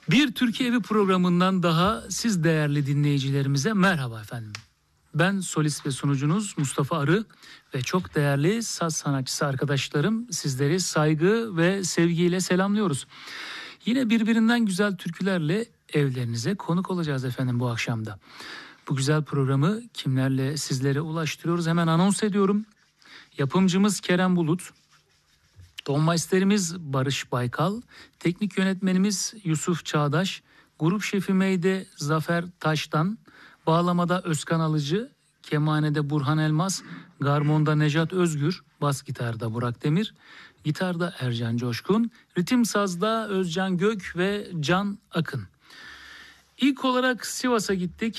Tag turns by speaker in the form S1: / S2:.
S1: Bir Türkiye Evi programından daha siz değerli dinleyicilerimize merhaba efendim. Ben solist ve sunucunuz Mustafa Arı ve çok değerli saz sanatçısı arkadaşlarım sizleri saygı ve sevgiyle selamlıyoruz. Yine birbirinden güzel türkülerle evlerinize konuk olacağız efendim bu akşamda. Bu güzel programı kimlerle sizlere ulaştırıyoruz hemen anons ediyorum. Yapımcımız Kerem Bulut, Tonmeisterimiz Barış Baykal, teknik yönetmenimiz Yusuf Çağdaş, grup şefi Meyde Zafer Taş'tan, bağlamada Özkan Alıcı, kemanede Burhan Elmas, garmonda Nejat Özgür, bas gitarda Burak Demir, gitarda Ercan Coşkun, ritim sazda Özcan Gök ve Can Akın. İlk olarak Sivas'a gittik.